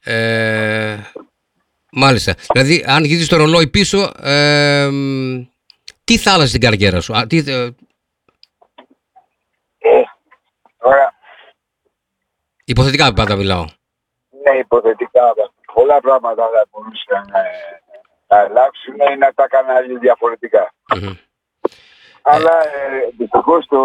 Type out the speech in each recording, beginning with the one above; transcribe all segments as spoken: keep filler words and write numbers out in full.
Ε, μάλιστα. Δηλαδή, αν γυρίζεις το ρολόι πίσω, ε, τι θα άλλαζε την καριέρα σου? Α, τι, ε... Ε, τώρα... Υποθετικά πάντα μιλάω. Ναι, υποθετικά. Πολλά πράγματα θα μπορούσαν να, να αλλάξουν ή να τα έκανα διαφορετικά. Mm-hmm. Αλλά ε, δυστυχώς το,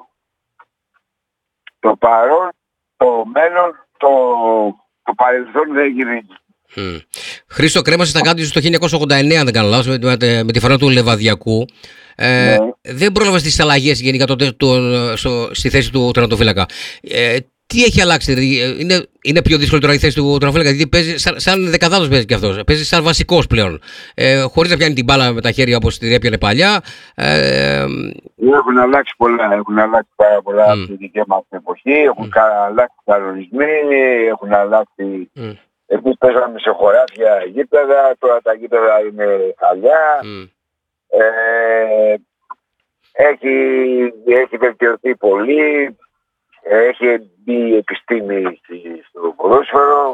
το παρόν, το μέλλον, το, το παρελθόν δεν γίνει. Mm. Χρήστο, κρέμασε τα κάτω σου το χίλια εννιακόσια ογδόντα εννέα, αν δεν κάνω λάθος, με, με, με τη φορά του Λεβαδιακού. Ε, ναι. Δεν πρόλαβες τις αλλαγές γενικά τότε, το, στο, στη θέση του τερματοφύλακα. Ε, τι έχει αλλάξει? Είναι, είναι πιο δύσκολη τώρα η θέση του τερματοφύλακα, γιατί παίζει σαν, σαν δεκαδάτος παίζει και αυτός. Παίζει σαν βασικός πλέον. Ε, χωρίς να πιάνει την μπάλα με τα χέρια όπως την έπιανε παλιά. Ε, έχουν αλλάξει πολλά. Έχουν αλλάξει πάρα πολλά mm. από τη δική μας εποχή. Έχουν mm. αλλάξει κανονισμοί, έχουν αλλάξει. Mm. Εμείς παίζαμε σε χωράφια γήπεδα, τώρα τα γήπεδα είναι χαλιά. Mm. Ε, έχει, έχει βελτιωθεί πολύ, έχει μπει η επιστήμη στο ποδόσφαιρο.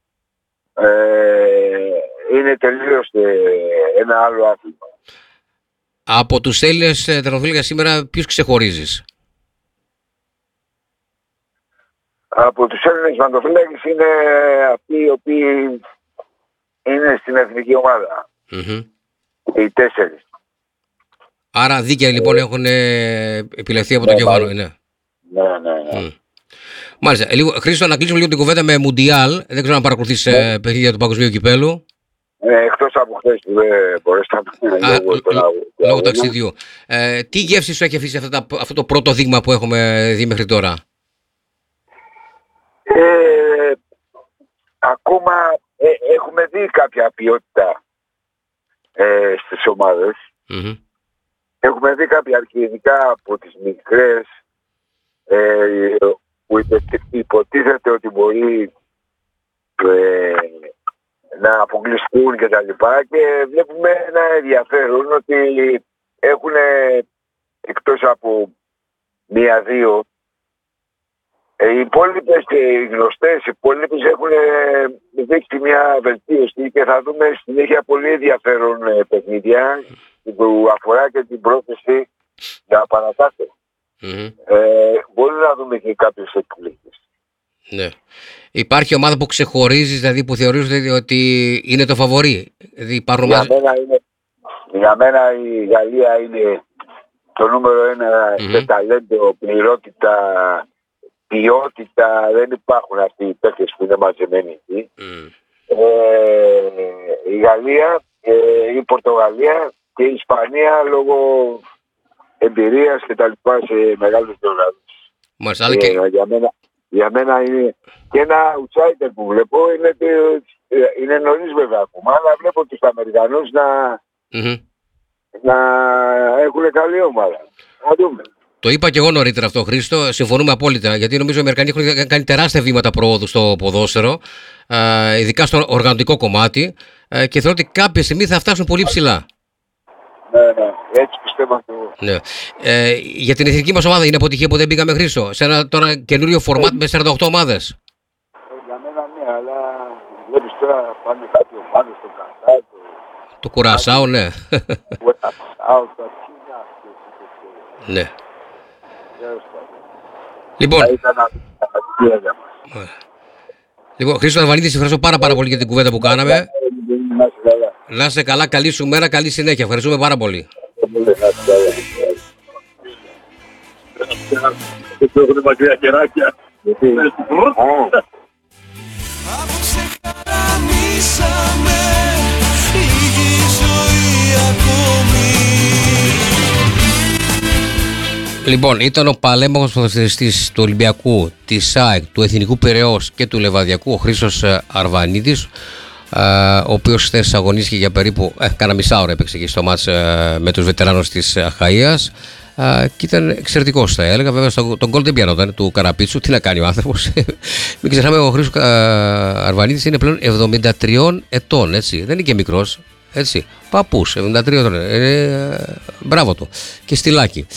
Ε, είναι τελείως ένα άλλο άθλημα. Από τους Έλληνες τερματοφύλακες σήμερα ποιους ξεχωρίζεις? Από τους Έλληνες τερματοφύλακες είναι αυτοί οι οποίοι είναι στην εθνική ομάδα. Mm-hmm. Οι τέσσερις. Άρα δίκαια λοιπόν έχουν επιλεχθεί από ναι, το κεφάλαιο. Ναι, ναι, ναι. ναι. Mm. Μάλιστα. Λίγο, Χρήστο, να κλείσουμε λίγο την κουβέντα με Μουντιάλ. Δεν ξέρω αν παρακολουθείς ναι. παιχνίδια του Παγκοσμίου Κυπέλλου. Ε, εκτός από χθες που δεν μπορέσαμε να λόγω, λόγω ταξιδιού. Ε, τι γεύση σου έχει αφήσει αυτό, τα, αυτό το πρώτο δείγμα που έχουμε δει μέχρι τώρα? Ε, ακόμα ε, έχουμε δει κάποια ποιότητα ε, στις ομάδες. Mm-hmm. Έχουμε δει κάποια αρχιδικά από τις μικρές ε, που υποτίθεται ότι μπορεί ε, να αποκλειστούν και τα λοιπά, και βλέπουμε ένα ενδιαφέρον ότι έχουν εκτός από μία-δύο οι υπόλοιπες και οι γνωστές, οι υπόλοιπες έχουν δείξει μια βελτίωση και θα δούμε συνέχεια πολύ ενδιαφέρον παιχνίδια που αφορά και την πρόθεση για παρακάτω. Mm-hmm. Ε, μπορεί να δούμε και κάποιες εκπλήξεις. Ναι. Υπάρχει ομάδα που ξεχωρίζεις, δηλαδή που θεωρείς ότι είναι το φαβορί? Δηλαδή υπάρχουν για, ομάδες... μένα είναι, για μένα η Γαλλία είναι το νούμερο ένα mm-hmm. σε ταλέντο, πληρότητα, ποιότητα. Δεν υπάρχουν αυτοί οι παίκτες που είναι μαζεμένοι εκεί. Mm. Ε, η Γαλλία, ε, η Πορτογαλία και η Ισπανία λόγω εμπειρίας και τα λοιπά σε μεγάλους διοργανώσεις. Ε, και... για, μένα, για μένα είναι και ένα outsider που βλέπω, είναι, είναι νωρίς βέβαια ακόμα, αλλά βλέπω τους Αμερικανούς να, mm-hmm. να έχουν καλή ομάδα. Να δούμε. Το είπα και εγώ νωρίτερα αυτό, Χρήστο. Συμφωνούμε απόλυτα. Γιατί νομίζω οι Αμερικανοί έχουν κάνει τεράστια βήματα προόδου στο ποδόσφαιρο, ειδικά στο οργανωτικό κομμάτι, και θεωρώ ότι κάποια στιγμή θα φτάσουν πολύ ψηλά. Ναι, ναι, έτσι πιστεύω αυτό. Ναι. Ε, για την εθνική μας ομάδα είναι αποτυχία που δεν πήγαμε, Χρήστο, σε ένα τώρα καινούριο φορμάτ με σαράντα οκτώ ομάδες? Ε, για μένα ναι, αλλά βλέπεις τώρα πάνε κάποιοι ομάδες στο Καναδά. Το, το Κουρασάο, ναι. Ναι. Λοιπόν, λοιπόν, Χρήστο Αρβανίδη, σε ευχαριστώ πάρα, πάρα πολύ για την κουβέντα που κάναμε. Να είσαι καλά, καλή σου μέρα, καλή συνέχεια. Ευχαριστούμε πάρα πολύ. Έχουμε μακριά κεράκια. Λοιπόν, ήταν ο παλέμαχος ποδοσφαιριστής του Ολυμπιακού, της ΑΕΚ, του Εθνικού Πειραιώς και του Λεβαδιακού, ο Χρήστος Αρβανίδης, ο οποίος χθες αγωνίστηκε για περίπου ε, κάνα μισά ώρα, έπαιξε εκεί στο μάτς ε, με τους βετεράνους της Αχαΐας, ε, και ήταν εξαιρετικός, θα έλεγα. Βέβαια τον γκολ δεν πιανόταν του Καραπίτσου, τι να κάνει ο άνθρωπος. Μην ξεχνάμε, ο Χρήστος Αρβανίδης είναι πλέον εβδομήντα τριών ετών, έτσι, δεν είναι και μικρός, έτσι, παππούς, εβδομήντα τρία ετών, ε, ε, μπράβο του, και στυλάκι.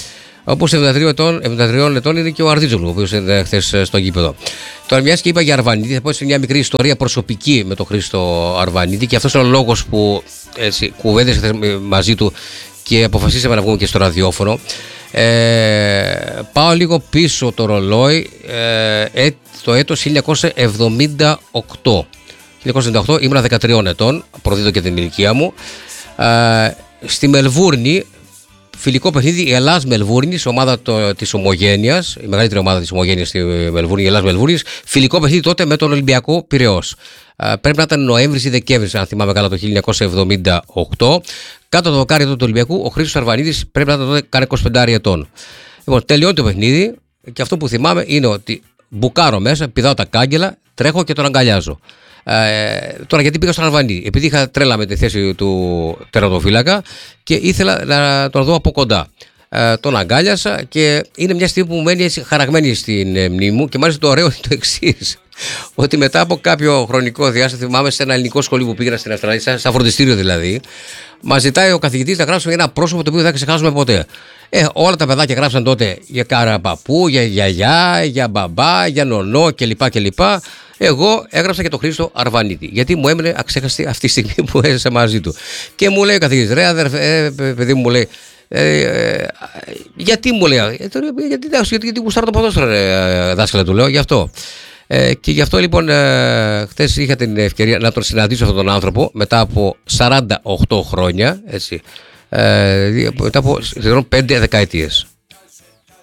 Όπως εβδομήντα τρία ετών είναι και ο Αρδίτζογλου, ο οποίος είναι χθες στο γήπεδο. Τώρα, μιας και είπα για Αρβανίτη, θα πω έτσι μια μικρή ιστορία προσωπική με τον Χρήστο Αρβανίτη και αυτός είναι ο λόγος που έτσι, κουβέντεσε μαζί του και αποφασίσαμε να βγούμε και στο ραδιόφωνο. Ε, πάω λίγο πίσω το ρολόι, ε, το έτος χίλια εννιακόσια εβδομήντα οκτώ. χίλια εννιακόσια εβδομήντα οκτώ ήμουν δεκατρία ετών, προδίδω και την ηλικία μου. Ε, στη Μελβούρνη, φιλικό παιχνίδι, η Ελλάς Μελβούρνης, ομάδα το, της Ομογένειας, η μεγαλύτερη ομάδα της Ομογένειας στη Μελβούρνη, η Ελλάς Μελβούρνης, φιλικό παιχνίδι τότε με τον Ολυμπιακό Πειραιώς. Ε, πρέπει να ήταν Νοέμβρης ή Δεκέμβρης, αν θυμάμαι καλά, το χίλια εννιακόσια εβδομήντα οκτώ. Κάτω το δοκάρι του Ολυμπιακού, ο Χρήστος Αρβανίδης πρέπει να ήταν τότε καν είκοσι πέντε ετών. Λοιπόν, τελειώνει το παιχνίδι και αυτό που θυμάμαι είναι ότι μπουκάρω μέσα, πηδάω τα κάγκελα, τρέχω και τον αγκαλιάζω. Ε, τώρα, γιατί πήγα στον Αρβανίδη? Επειδή είχα τρέλα με τη θέση του τερματοφύλακα και ήθελα να τον δω από κοντά. Ε, τον αγκάλιασα και είναι μια στιγμή που μου μένει έτσι χαραγμένη στην ε, μνήμη μου και μάλιστα το ωραίο είναι το εξής. Ότι μετά από κάποιο χρονικό διάστημα, θυμάμαι σε ένα ελληνικό σχολείο που πήγαινα στην Αυστραλία, στα φροντιστήριο δηλαδή, μας ζητάει ο καθηγητής να γράψουμε ένα πρόσωπο το οποίο δεν θα ξεχάσουμε ποτέ. Ε, όλα τα παιδάκια γράψαν τότε για καραπαππού, για γιαγιά, για μπαμπά, για νονό κλπ. κλπ. Εγώ έγραψα και τον Χρήστο Αρβανίτη, γιατί μου έμεινε αξέχαστη αυτή τη στιγμή που έζησα μαζί του. Και μου λέει ο καθηγητής, ρε αδερφέ, ε, παιδί μου, μου λέει, ε, ε, γιατί μου λέει, ε, γιατί, γιατί, γιατί γουστάρω το ποδόσφαιρο, ε, δάσκαλε, του λέω, γι' αυτό. Ε, και γι' αυτό λοιπόν ε, χθες είχα την ευκαιρία να τον συναντήσω αυτόν τον άνθρωπο μετά από σαράντα οκτώ χρόνια, έτσι, ε, μετά από σχεδόν πέντε δεκαετίες.